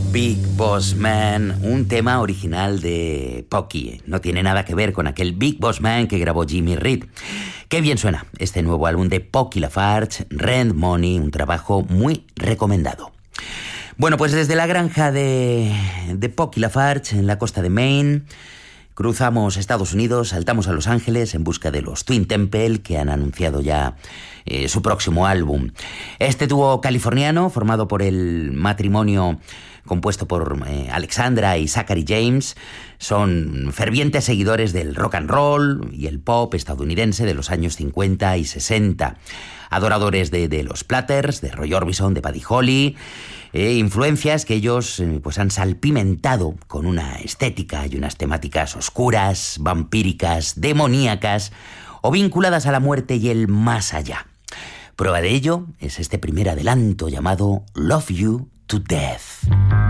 Big Boss Man, un tema original de Pocky. No tiene nada que ver con aquel Big Boss Man que grabó Jimmy Reed. Qué bien suena este nuevo álbum de Pocky Lafarge, Rent Money, un trabajo muy recomendado. Bueno, pues desde la granja de Pocky Lafarge, en la costa de Maine, cruzamos Estados Unidos, saltamos a Los Ángeles en busca de los Twin Temple, que han anunciado ya su próximo álbum. Este dúo californiano, formado por el matrimonio compuesto por Alexandra y Zachary James, son fervientes seguidores del rock and roll y el pop estadounidense de los años 50 y 60. Adoradores de los Platters, de Roy Orbison, de Buddy Holly, influencias que ellos pues han salpimentado con una estética y unas temáticas oscuras, vampíricas, demoníacas o vinculadas a la muerte y el más allá. Prueba de ello es este primer adelanto llamado Love You to Death.